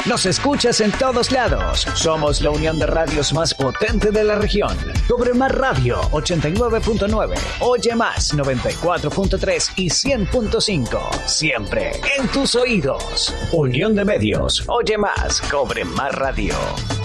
Nos escuchas en todos lados. Somos la unión de radios más potente de la región. Cobre Más Radio 89.9, Oye Más 94.3 y 100.5. Siempre en tus oídos. Unión de medios. Oye Más, Cobre Más Radio.